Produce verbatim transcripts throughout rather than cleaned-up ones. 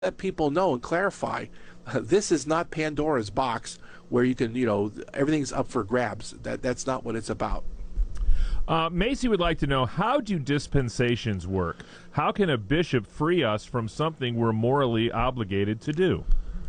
let people know and clarify. Uh, this is not Pandora's box where you can, you know, everything's up for grabs. That that's not what it's about. Uh, Macy would like to know, how do dispensations work? How can a bishop free us from something we're morally obligated to do?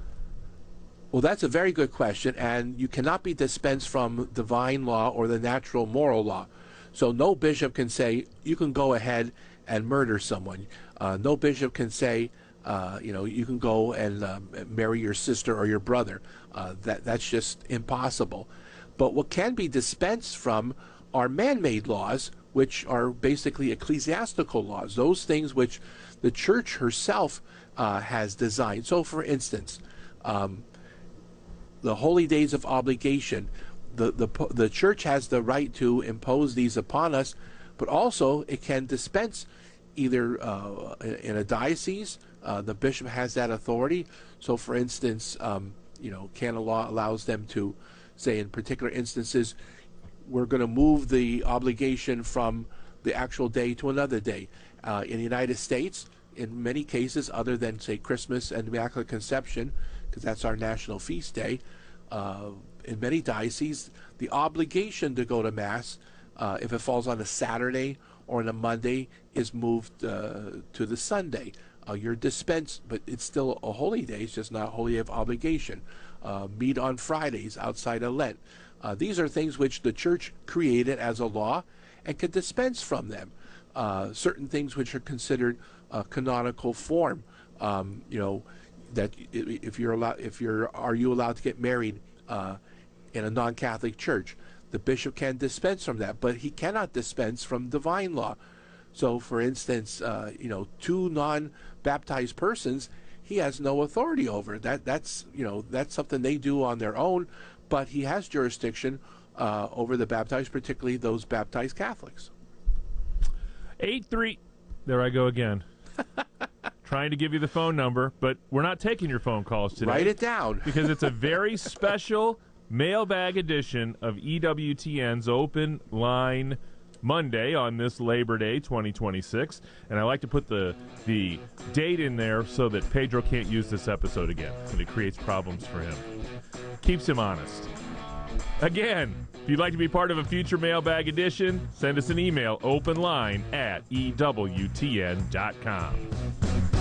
Well, that's a very good question, and you cannot be dispensed from divine law or the natural moral law. So no bishop can say, you can go ahead and murder someone. Uh, no bishop can say, uh, you know, you can go and uh, marry your sister or your brother. Uh, that that's just impossible. But what can be dispensed from are man-made laws, which are basically ecclesiastical laws, those things which the church herself uh, has designed. So, for instance, um, the holy days of obligation, the, the, the church has the right to impose these upon us, but also it can dispense either uh, in a diocese, uh, the bishop has that authority. So, for instance, um, you know, canon law allows them to say in particular instances, we're going to move the obligation from the actual day to another day. Uh, in the United States, in many cases, other than, say, Christmas and Immaculate Conception, because that's our national feast day, uh, in many dioceses, the obligation to go to Mass, uh, if it falls on a Saturday or on a Monday, is moved uh, to the Sunday. Uh, you're dispensed, but it's still a holy day. It's just not a holy day of obligation. Uh, meet on Fridays outside of Lent. Uh, these are things which the church created as a law and can dispense from them. Uh, certain things which are considered uh, canonical form. Um, you know, that if you're allowed, if you're, are you allowed to get married uh, in a non-Catholic church? The bishop can dispense from that, but he cannot dispense from divine law. So, for instance, uh, you know, two non-baptized persons, he has no authority over that. That's you know that's something they do on their own, but he has jurisdiction uh, over the baptized, particularly those baptized Catholics. Eight three. There I go again. Trying to give you the phone number, but we're not taking your phone calls today. Write it down because it's a very special mailbag edition of E W T N's Open Line Monday on this Labor Day twenty twenty-six, and I like to put the the date in there so that Pedro can't use this episode again, and it creates problems for him. Keeps him honest. Again, if you'd like to be part of a future mailbag edition, send us an email, openline at E W T N dot com.